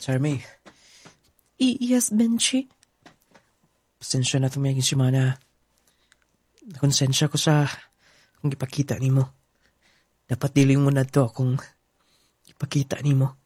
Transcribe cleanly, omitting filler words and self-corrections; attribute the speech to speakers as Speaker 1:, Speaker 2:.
Speaker 1: Charmy,
Speaker 2: Yes, Benchi.
Speaker 1: pasensya na tumiyagin si Mana. Nakonsensya ko sa kung ipakita ni mo. Dapat diling mo na to akong ipakita ni mo.